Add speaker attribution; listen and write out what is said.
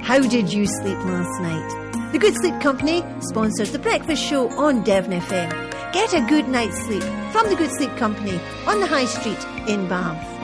Speaker 1: How did you sleep last night? The Good Sleep Company sponsors The Breakfast Show on Devon FM. Get a good night's sleep from The Good Sleep Company on the High Street in Bath.